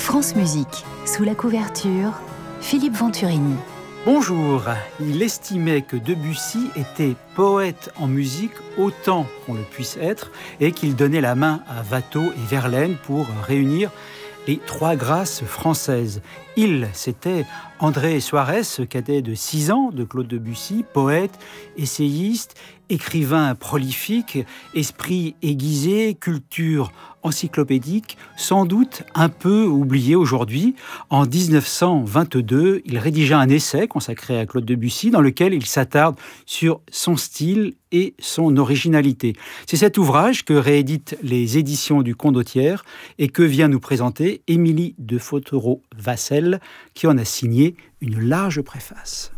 France Musique, sous la couverture, Philippe Venturini. Bonjour, il estimait que Debussy était poète en musique autant qu'on le puisse être et qu'il donnait la main à Watteau et Verlaine pour réunir les trois grâces françaises. C'était André Suarez, cadet de 6 ans de Claude Debussy, poète, essayiste, écrivain prolifique, esprit aiguisé, culture encyclopédique, sans doute un peu oublié aujourd'hui. En 1922, il rédigea un essai consacré à Claude Debussy dans lequel il s'attarde sur son style et son originalité. C'est cet ouvrage que rééditent les éditions du Condottière et que vient nous présenter Émilie de Fautereau-Vassel, qui en a signé une large préface.